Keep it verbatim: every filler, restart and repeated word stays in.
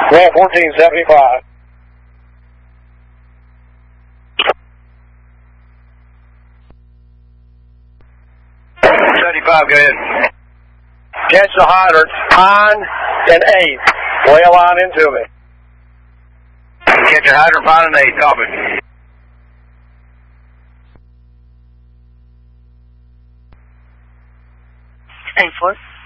Roll fourteen seventy-five. seventy-five, go ahead. Catch the hydrant, Pine and eight. Lay a line into me. Catch your hydrant, Pine and eight, copy. ten four.